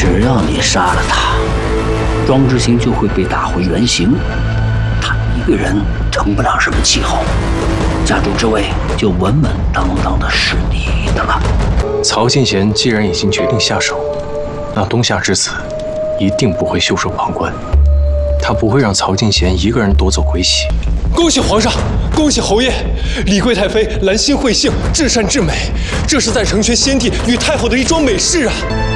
只要你杀了他，庄之行就会被打回原形，他一个人成不了什么气候，家主之位就稳稳当当的是你的了。 曹进贤既然已经决定下手，那东夏之子一定不会袖手旁观，他不会让曹进贤一个人夺走归西。 恭喜皇上，恭喜侯爷！李贵太妃兰心慧性，至善至美，这是在成全先帝与太后的一桩美事啊！